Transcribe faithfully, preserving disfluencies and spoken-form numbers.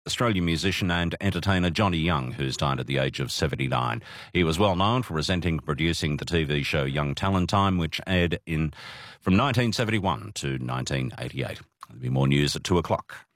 Australian musician and entertainer Johnny Young, who's died at the age of seventy-nine. He was well known for presenting and producing the T V show Young Talent Time, which aired in from nineteen seventy-one to nineteen eighty-eight. There'll be more news at two o'clock.